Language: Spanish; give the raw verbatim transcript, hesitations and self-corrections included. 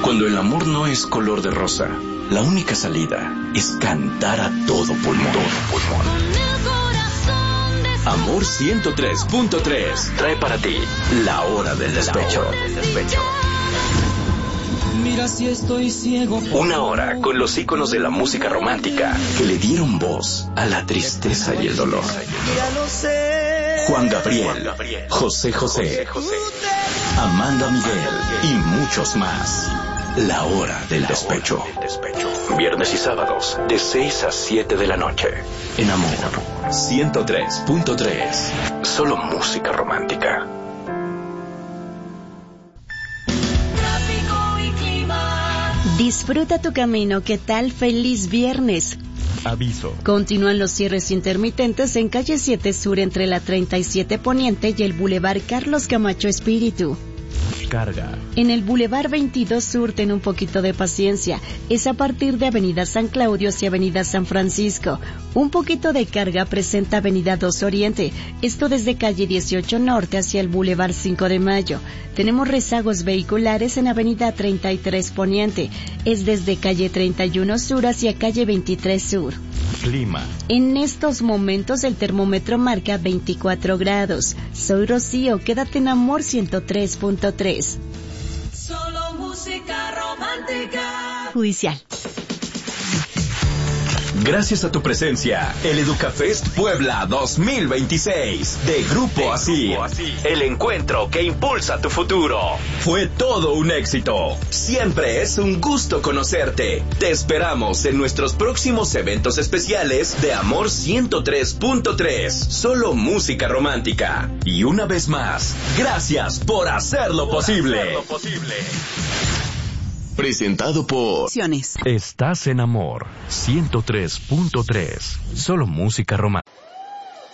Cuando el amor no es color de rosa, la única salida es cantar a todo pulmón. Todo pulmón. Amor ciento tres punto tres trae para ti La Hora del Despecho. Mira si estoy ciego. Una hora con los íconos de la música romántica que le dieron voz a la tristeza y el dolor. Juan Gabriel, José José, Amanda Miguel y muchos más. La Hora del Despecho. Viernes y sábados de seis a siete de la noche. En Amor ciento tres punto tres. Solo música romántica. Disfruta tu camino. ¿Qué tal? Feliz viernes. Aviso. Continúan los cierres intermitentes en calle siete Sur entre la treinta y siete Poniente y el Boulevard Carlos Camacho Espíritu. Carga. En el Boulevard veintidós Sur ten un poquito de paciencia. Es a partir de Avenida San Claudio hacia Avenida San Francisco. Un poquito de carga presenta Avenida dos Oriente. Esto desde calle dieciocho Norte hacia el Boulevard cinco de Mayo. Tenemos rezagos vehiculares en Avenida treinta y tres Poniente. Es desde calle treinta y uno Sur hacia calle veintitrés Sur. Clima. En estos momentos el termómetro marca veinticuatro grados. Soy Rocío, quédate en Amor ciento tres punto tres. Solo música romántica. Judicial. Gracias a tu presencia, el EducaFest Puebla dos mil veintiséis de Grupo Asir, el encuentro que impulsa tu futuro. Fue todo un éxito. Siempre es un gusto conocerte. Te esperamos en nuestros próximos eventos especiales de Amor ciento tres punto tres. Solo música romántica. Y una vez más, gracias por hacerlo por posible. Hacerlo posible. Presentado por Estás en Amor ciento tres punto tres. Solo música romántica.